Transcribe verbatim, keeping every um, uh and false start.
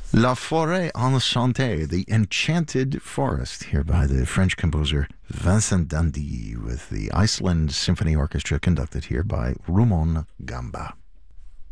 La Forêt Enchantée, the Enchanted Forest, here by the French composer Vincent Dandy, with the Iceland Symphony Orchestra conducted here by Rumon Gamba.